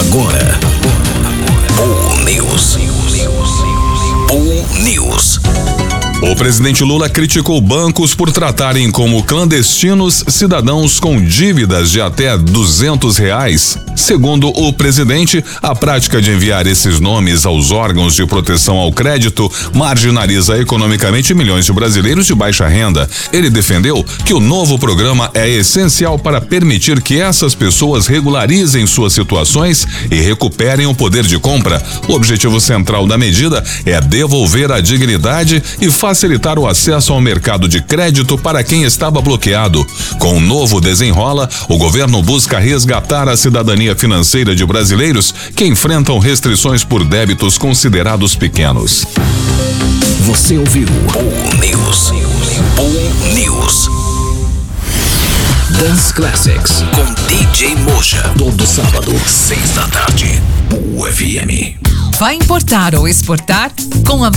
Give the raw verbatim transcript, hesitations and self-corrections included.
Agora, Bull News. Bull News. O presidente Lula criticou bancos por tratarem como clandestinos cidadãos com dívidas de até duzentos reais. Segundo o presidente, a prática de enviar esses nomes aos órgãos de proteção ao crédito marginaliza economicamente milhões de brasileiros de baixa renda. Ele defendeu que o novo programa é essencial para permitir que essas pessoas regularizem suas situações e recuperem o poder de compra. O objetivo central da medida é devolver a dignidade e facilitar o acesso ao mercado de crédito para quem estava bloqueado. Com o novo desenrola, o governo busca resgatar a cidadania financeira de brasileiros que enfrentam restrições por débitos considerados pequenos. Você ouviu Bull News. Bull News. Dance Classics com D J Moja. Todo sábado, seis da tarde. Bull F M. Vai importar ou exportar? Com a